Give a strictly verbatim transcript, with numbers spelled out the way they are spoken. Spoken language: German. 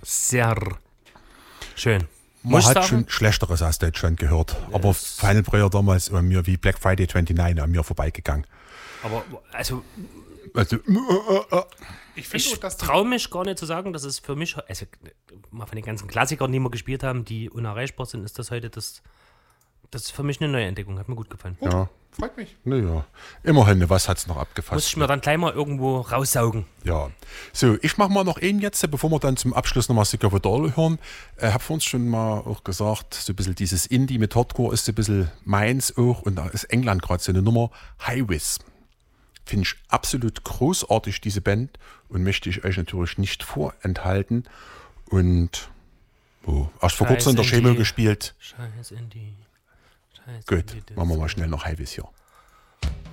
Sehr schön. Man hat sagen, schon Schlechteres aus Deutschland gehört. Aber Final Prayer damals an mir wie Black Friday neunundzwanzig an mir vorbeigegangen. Aber also, also äh, äh, ich, ich traue mich gar nicht zu sagen, dass es für mich, also mal von den ganzen Klassikern, die wir gespielt haben, die unerreichbar sind, ist das heute das, das ist für mich eine neue Entdeckung. Hat mir gut gefallen. Gut, ja. Freut mich. Naja, immerhin, was hat es noch abgefasst? Muss ich mir dann gleich mal irgendwo raussaugen. Ja. So, ich mache mal noch einen jetzt, bevor wir dann zum Abschluss nochmal Sick of a Doll hören. Ich äh, habe vor uns schon mal auch gesagt, so ein bisschen dieses Indie mit Hardcore ist so ein bisschen meins auch. Und da ist England gerade so eine Nummer. Highways. Finde ich absolut großartig, diese Band. Und möchte ich euch natürlich nicht vorenthalten. Und oh, erst vor kurzem in der Chemo gespielt. Scheiß Indie. Gut, machen wir mal schnell noch Highways hier.